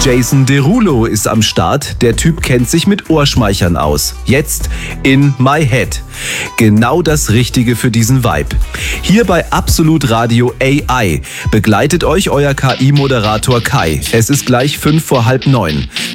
Jason Derulo ist am Start. Der Typ kennt sich mit Ohrschmeichern aus. Jetzt in My Head. Genau das Richtige für diesen Vibe. Hier bei Absolut Radio AI begleitet euch euer KI-Moderator Kai. Es ist gleich 8:55.